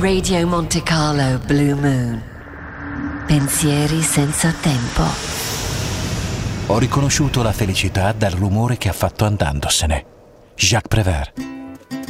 Radio Monte Carlo Blue Moon. Pensieri senza tempo. Ho riconosciuto la felicità dal rumore che ha fatto andandosene. Jacques Prévert.